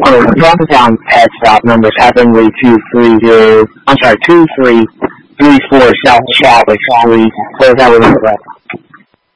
Down pad stop number 73234 South Chadwick Street. Close out with the